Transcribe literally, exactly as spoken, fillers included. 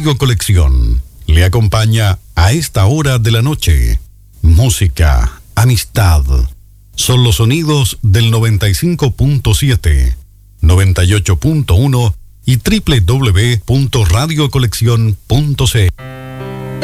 Radio Colección le acompaña a esta hora de la noche. Música, amistad, son los sonidos del noventa y cinco punto siete, noventa y ocho punto uno y doble u doble u doble u punto radio colección punto c l.